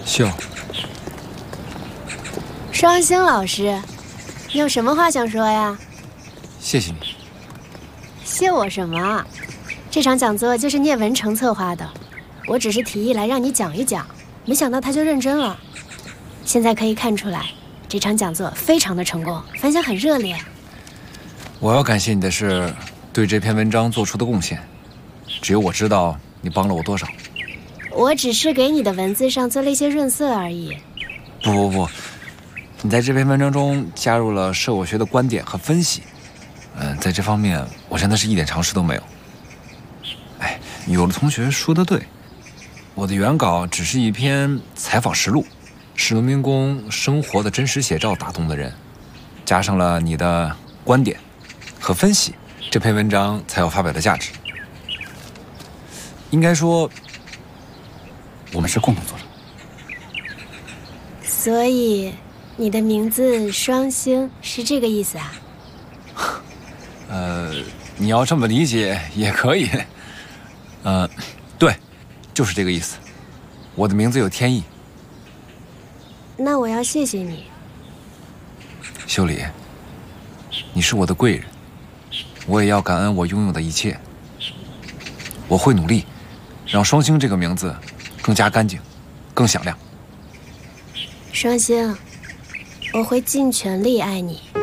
秀， 双星老师，你有什么话想说呀？ 谢谢你。 谢我什么？这场讲座就是聂文成策划的，我只是提议来让你讲一讲，没想到他就认真了。现在可以看出来，这场讲座非常的成功，反响很热烈。 我要感谢你的是对这篇文章做出的贡献，只有我知道你帮了我多少。 我只是给你的文字上做了一些润色而已。 不，你在这篇文章中加入了社会学的观点和分析。在这方面我真的是一点常识都没有。哎，有的同学说得对，我的原稿只是一篇采访实录，是农民工生活的真实写照打动的人，加上了你的观点和分析，这篇文章才有发表的价值。应该说，我们是共同作者。 所以，你的名字双星是这个意思啊？ 你要这么理解也可以。对，就是这个意思。我的名字有天意。 那我要谢谢你。 秀里，你是我的贵人，我也要感恩我拥有的一切。我会努力，让双星这个名字更加干净，更响亮。 双星，我会尽全力爱你。